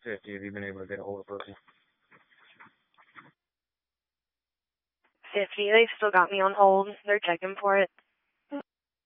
50. Have you been able to get a hold of Brooklyn? 50, they've still got me on hold. They're checking for it.